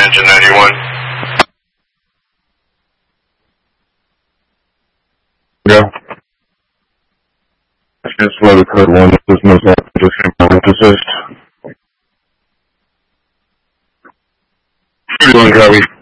engine 91. Yeah. Just weather code 1, this is no just assist. 31 copy.